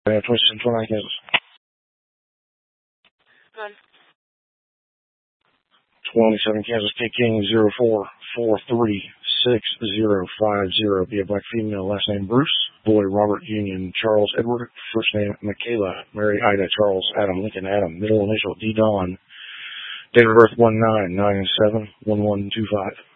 2729 Kansas. Good. 27 Kansas, K King 04436050. Be a black female, last name Bruce. Boy Robert Union Charles Edward. First name Michaela Mary Ida Charles Adam Lincoln Adam. Middle initial D Don. Date of birth 19971125.